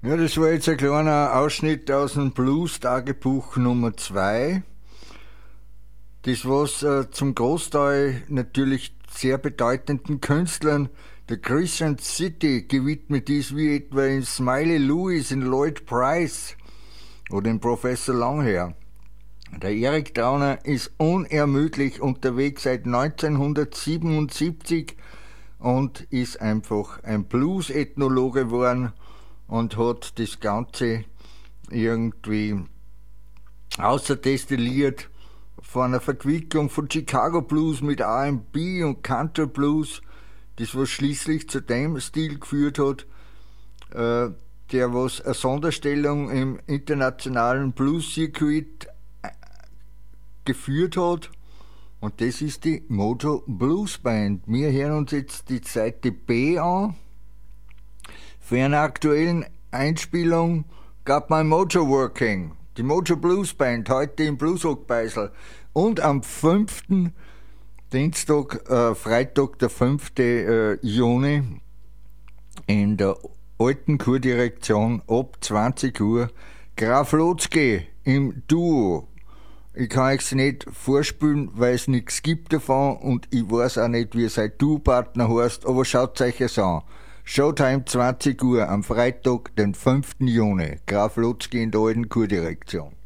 Ja, das war jetzt ein kleiner Ausschnitt aus dem Blues-Tagebuch Nummer 2. Das was zum Großteil natürlich sehr bedeutenden Künstlern der Crescent City gewidmet ist, wie etwa in Smiley Lewis, in Lloyd Price oder in Professor Longhair. Der Erik Trauner ist unermüdlich unterwegs seit 1977 und ist einfach ein Blues-Ethnologe geworden und hat das Ganze irgendwie außerdestilliert von einer Verquickung von Chicago Blues mit R&B und Country Blues, das was schließlich zu dem Stil geführt hat, der was eine Sonderstellung im internationalen Blues-Circuit geführt hat, und das ist die Mojo Blues Band. Wir hören uns jetzt die Seite B an. Für eine aktuellen Einspielung gab my Mojo Working, die Mojo Blues Band, heute im Bluesrock Beisel. Und am 5. Freitag, der 5. Juni, in der alten Kurdirektion ab 20 Uhr, Graf Lotzke im Duo. Ich kann euch nicht vorspielen, weil es nichts gibt davon und ich weiß auch nicht, wie sein Duo-Partner heißt, aber schaut euch es an. Showtime 20 Uhr am Freitag, den 5. Juni. Graf Lotzke in der alten Kurdirektion.